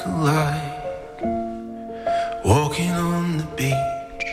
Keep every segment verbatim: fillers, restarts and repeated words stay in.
alike, walking on the beach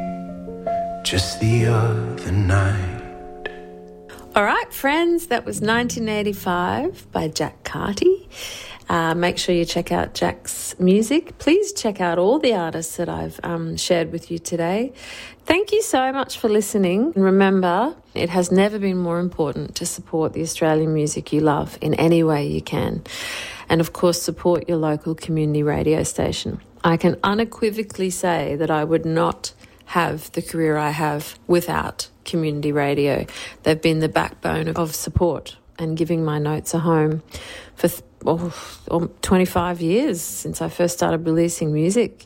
just the other night. All right, friends, that was nineteen eighty-five by Jack Carty. Uh, make sure you check out Jack's music. Please check out all the artists that I've um, shared with you today. Thank you so much for listening. And remember, it has never been more important to support the Australian music you love in any way you can. And of course, support your local community radio station. I can unequivocally say that I would not have the career I have without community radio. They've been the backbone of support and giving my notes a home for oh, twenty-five years since I first started releasing music.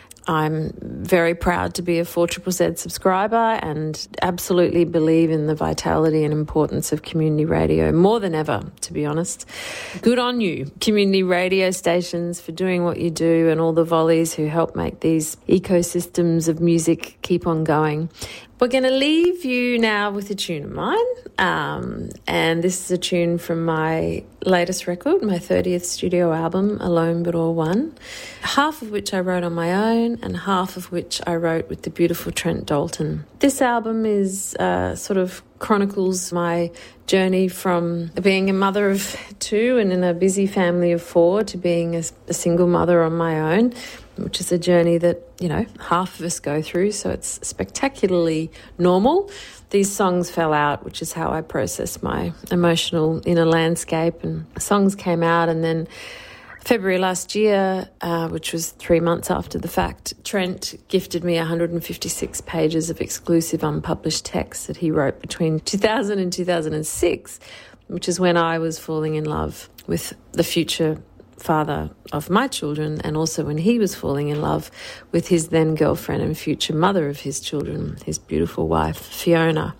I'm very proud to be a four Z Z Z subscriber and absolutely believe in the vitality and importance of community radio more than ever, to be honest. Good on you, community radio stations, for doing what you do, and all the volleys who help make these ecosystems of music keep on going. We're going to leave you now with a tune of mine, um, and this is a tune from my latest record, my thirtieth studio album, Alone But All One, half of which I wrote on my own and half of which I wrote with the beautiful Trent Dalton. This album is uh, sort of chronicles my journey from being a mother of two and in a busy family of four to being a, a single mother on my own, which is a journey that, you know, half of us go through, so it's spectacularly normal. These songs fell out, which is how I process my emotional inner landscape, and songs came out, and then February last year, uh, which was three months after the fact, Trent gifted me one hundred fifty-six pages of exclusive unpublished text that he wrote between two thousand and two thousand six, which is when I was falling in love with the future father of my children, and also when he was falling in love with his then girlfriend and future mother of his children, his beautiful wife, Fiona.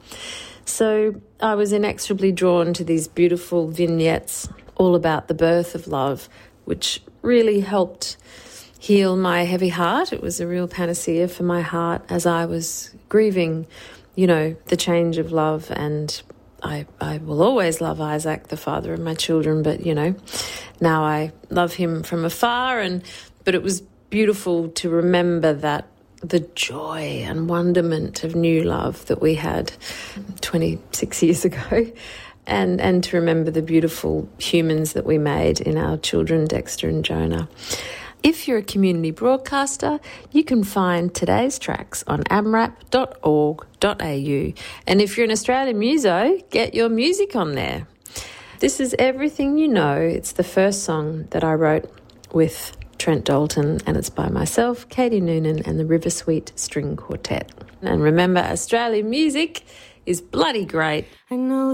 So I was inexorably drawn to these beautiful vignettes all about the birth of love, which really helped heal my heavy heart. It was a real panacea for my heart as I was grieving, you know, the change of love. And I, I will always love Isaac, the father of my children, but, you know, now I love him from afar. And but it was beautiful to remember that the joy and wonderment of new love that we had twenty-six years ago, and, and to remember the beautiful humans that we made in our children, Dexter and Jonah. If you're a community broadcaster, you can find today's tracks on amrap dot org dot a u. And if you're an Australian muso, get your music on there. This is Everything You Know. It's the first song that I wrote with Trent Dalton, and it's by myself, Katie Noonan, and the River Sweet String Quartet. And remember, Australian music is bloody great. I know